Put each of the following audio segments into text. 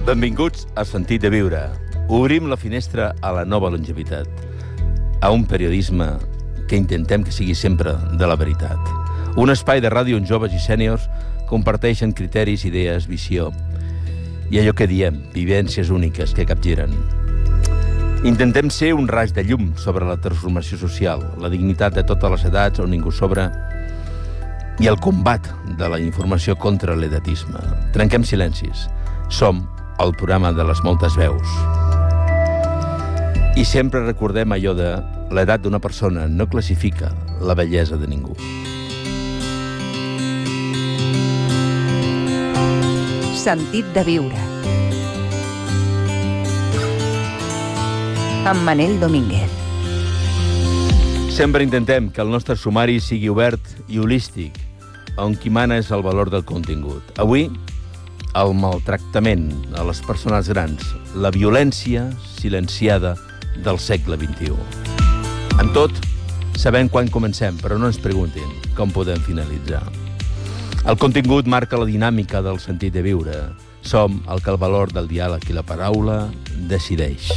Benvinguts a Sentit de Viure. Obrim la finestra a la nova longevitat, a un periodisme que intentem que sigui sempre de la veritat. Un espai de ràdio on joves i sèniors comparteixen criteris, idees, visió i allò que diem, vivències úniques que capgiren. Intentem ser un raig de llum sobre la transformació social, la dignitat de totes les edats on ningú sobra i el combat de la informació contra l'edatisme. Trenquem silencis. Som el programa de les moltes veus. I sempre recordem allò de l'edat d'una persona no classifica la bellesa de ningú. Sentit de viure. Amb Manel Domínguez. Sempre intentem que el nostre sumari sigui obert i holístic, on qui mana és el valor del contingut. Avui, el maltractament a les persones grans, la violència silenciada del segle XXI. En tot, sabem quan comencem, però no ens preguntin com podem finalitzar. El contingut marca la dinàmica del sentit de viure. Som el que el valor del diàleg i la paraula decideix.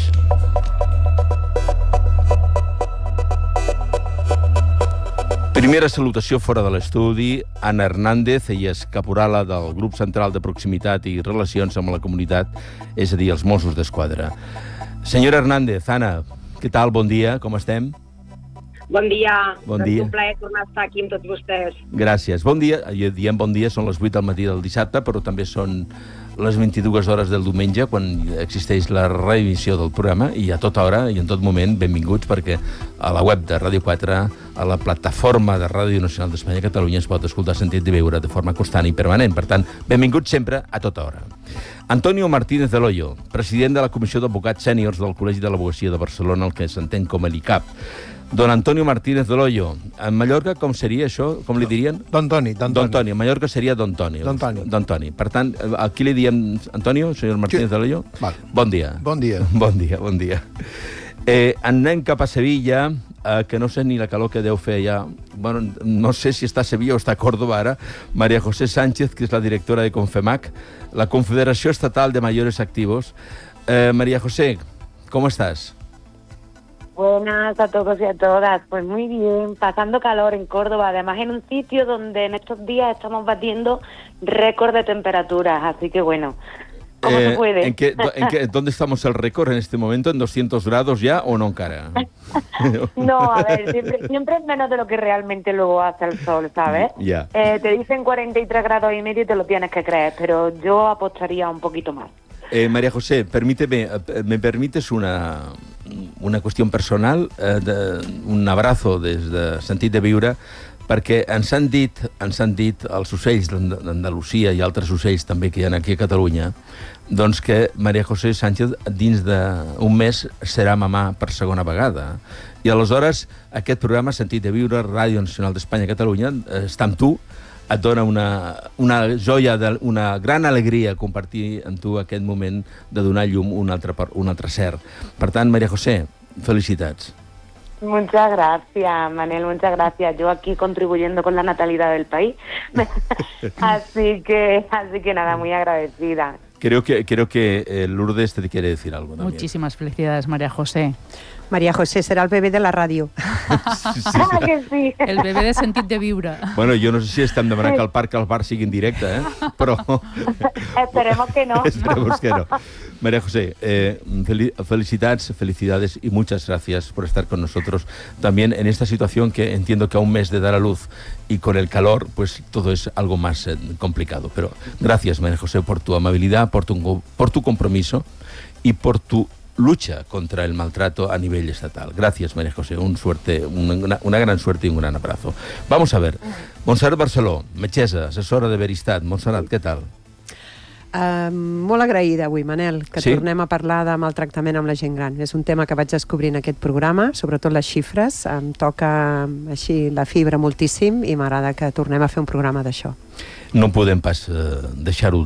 Primera salutació fora de l'estudi, Anna Hernández, ella és caporala del Grup Central de Proximitat i Relacions amb la Comunitat, és a dir, els Mossos d'Esquadra. Senyora Hernández, Anna, què tal? Bon dia, com estem? Bon dia. Bon dia. És un plaer tornar a estar aquí amb tots vostès. Gràcies. Bon dia. Diem bon dia, són les 8 del matí del dissabte, però també són les 22 hores del diumenge, quan existeix la reemissió del programa, i a tota hora i en tot moment, benvinguts, perquè a la web de Ràdio 4, a la plataforma de Ràdio Nacional d'Espanya i Catalunya, es pot escoltar Sentit de Viure de forma constant i permanent. Per tant, benvinguts sempre a tota hora. Antonio Martínez de Loyo, president de la Comissió d'Advocats Sèniors del Col·legi de l'Advocacia de Barcelona, el que s'entén com a l'ICAP. Don Antonio Martínez de Loyo. En Mallorca, com seria això? Com li dirien? Don Toni. Don Toni. En Mallorca seria Don Toni. Don Toni. Per tant, aquí li diem Antonio, senyor Martínez de Loyo? Val. Bon dia. Bon dia. Bon dia, bon dia. Anem cap a Sevilla, que no sé ni la calor que deu fer allà. Bueno, no sé si està a Sevilla o està a Córdoba ara. María José Sánchez, que és la directora de CONFEMAC, la Confederació Estatal de Mayores Activos. María José, ¿cómo estás? Buenas a todos y a todas. Pues muy bien, pasando calor en Córdoba, además en un sitio donde en estos días estamos batiendo récord de temperaturas, así que bueno, ¿cómo se puede? ¿Dónde estamos el récord en este momento? ¿En 200 grados ya o no encara? No, a ver, siempre es menos de lo que realmente luego hace el sol, ¿sabes? Ya. Te dicen 43 grados y medio y te lo tienes que creer, pero yo apostaría un poquito más. María José, ¿me permites una qüestió personal, un abrazo des de Sentit de Viure, perquè ens han dit els ocells d'Andalusia i altres ocells també que hi ha aquí a Catalunya, doncs que María José Sánchez dins d'un mes serà mamà per segona vegada. I aleshores aquest programa, Sentit de Viure, Ràdio Nacional d'Espanya i Catalunya, està amb tu, et dona una joia, una gran alegria compartir amb tu aquest moment de donar llum un altre ser. Per tant, María José, felicitats. Muchas gracias, Manel, muchas gracias. Yo aquí contribuyendo con la natalidad del país. así que nada, muy agradecida. Creo que Lourdes te quiere decir algo también. Muchísimas felicidades, María José. María José serà el bebè de la ràdio. Sí. Que sí. El bebè de Sentit de Viure. Bueno, jo no sé si estem demanant que el bar sigui en directe, però... Esperemos que no. Esperemos que no. María José, felicidades y muchas gracias por estar con nosotros también en esta situación que entiendo que a un mes de dar a luz y con el calor, pues todo es algo más complicado. Pero gracias, María José, por tu amabilidad, por tu compromiso y por tu lucha contra el maltrato a nivel estatal. Gracias, María José. Una gran suerte y un gran abrazo. Vamos a ver. Montserrat Barceló, metgessa, assessora de Veristat. Montserrat, què tal? Molt agraïda avui, Manel, que sí? Tornem a parlar de maltractament amb la gent gran. És un tema que vaig descobrir en aquest programa, sobretot les xifres. Em toca així la fibra moltíssim i m'agrada que tornem a fer un programa d'això. No podem pas deixar-ho